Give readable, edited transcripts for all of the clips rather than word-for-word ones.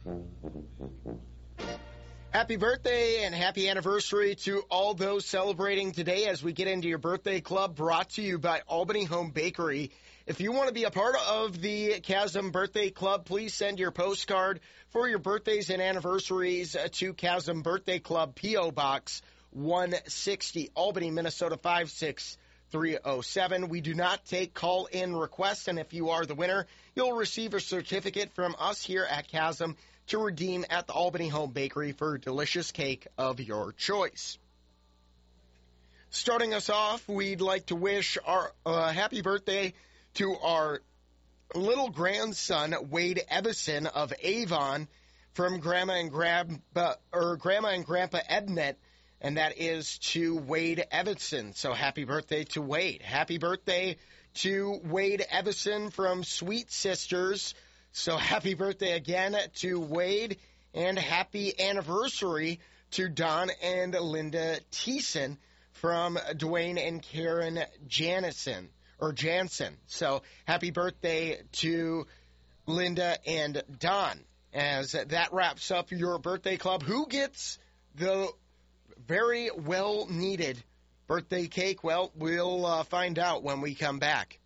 Happy birthday and happy anniversary to all those celebrating today as we get into your birthday club, brought to you by Albany Home Bakery. If you want to be a part of the Chasm Birthday Club, please send your postcard for your birthdays and anniversaries to Chasm Birthday Club, P.O. Box 160, Albany, Minnesota 56307. We do not take call-in requests, and if you are the winner, you'll receive a certificate from us here at Chasm to redeem at the Albany Home Bakery for delicious cake of your choice. Starting us off, we'd like to wish our happy birthday to our little grandson, Wade Evison of Avon, from Grandma and Grandpa Ebnet, and that is to Wade Evison. So happy birthday to Wade. Happy birthday to Wade Evison from Sweet Sisters. So happy birthday again to Wade, and happy anniversary to Don and Linda Thiessen from Dwayne and Karen Jansen. So happy birthday to Linda and Don. As that wraps up your birthday club, who gets the very well-needed birthday cake? Well, we'll find out when we come back.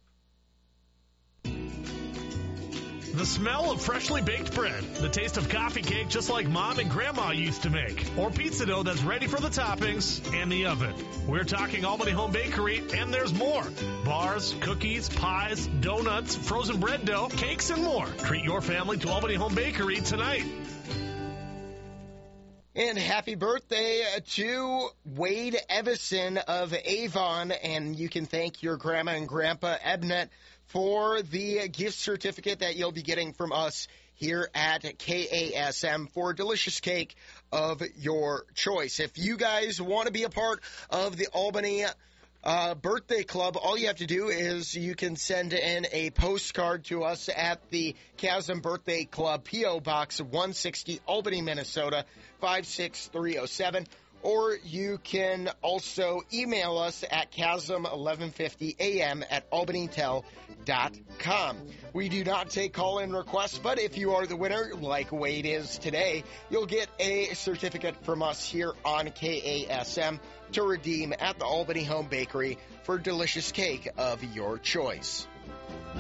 The smell of freshly baked bread, the taste of coffee cake just like Mom and Grandma used to make, or pizza dough that's ready for the toppings and the oven. We're talking Albany Home Bakery, and there's more. Bars, cookies, pies, donuts, frozen bread dough, cakes, and more. Treat your family to Albany Home Bakery tonight. And happy birthday to Wade Evison of Avon, and you can thank your Grandma and Grandpa Ebnet for the gift certificate that you'll be getting from us here at KASM for a delicious cake of your choice. If you guys want to be a part of the Albany Birthday Club, all you have to do is you can send in a postcard to us at the Chasm Birthday Club, P.O. Box 160, Albany, Minnesota 56307. Or you can also email us at chasm1150am at albanytel.com. We do not take call-in requests, but if you are the winner, like Wade is today, you'll get a certificate from us here on KASM to redeem at the Albany Home Bakery for delicious cake of your choice.